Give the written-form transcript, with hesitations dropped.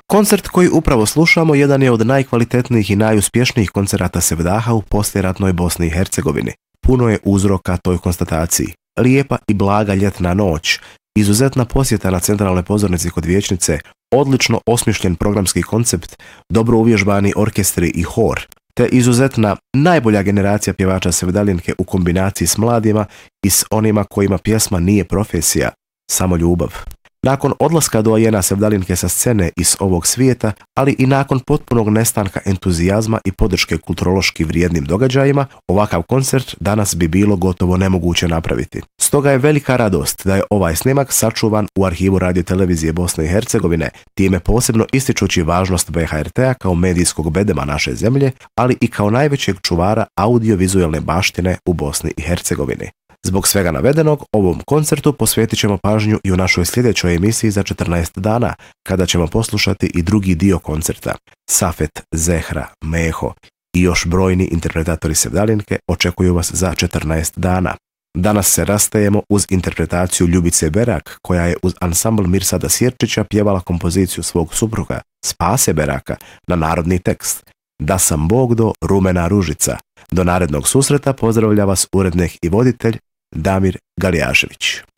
Koncert koji upravo slušamo jedan je od najkvalitetnijih i najuspješnijih koncerata Sevdaha u poslijeratnoj Bosni i Hercegovini. Puno je uzroka toj konstataciji. Lijepa i blaga ljetna noć, izuzetna posjeta na centralnoj pozornici kod vijećnice, odlično osmišljen programski koncept, dobro uvježbani orkestri i hor, te izuzetna najbolja generacija pjevača Sevdalinke u kombinaciji s mladima i s onima kojima pjesma nije profesija, samo ljubav. Nakon odlaska doajena Sevdalinke sa scene iz ovog svijeta, ali i nakon potpunog nestanka entuzijazma i podrške kulturološki vrijednim događajima, ovakav koncert danas bi bilo gotovo nemoguće napraviti. Stoga je velika radost da je ovaj snimak sačuvan u arhivu Radio-televizije Bosne i Hercegovine, time posebno ističući važnost BHRT-a kao medijskog bedema naše zemlje, ali i kao najvećeg čuvara audiovizualne baštine u Bosni i Hercegovini. Zbog svega navedenog, ovom koncertu posvetit ćemo pažnju i u našoj sljedećoj emisiji za 14 dana, kada ćemo poslušati i drugi dio koncerta. Safet, Zehra, Meho i još brojni interpretatori Sevdalinke očekuju vas za 14 dana. Danas se rastajemo uz interpretaciju Ljubice Berak, koja je uz ansambl Mirsada Sjerčića pjevala kompoziciju svog supruga, Spase Beraka, na narodni tekst. Da sam Bog do rumena ružica. Do narednog susreta pozdravlja vas urednik i voditelj Damir Galijašević.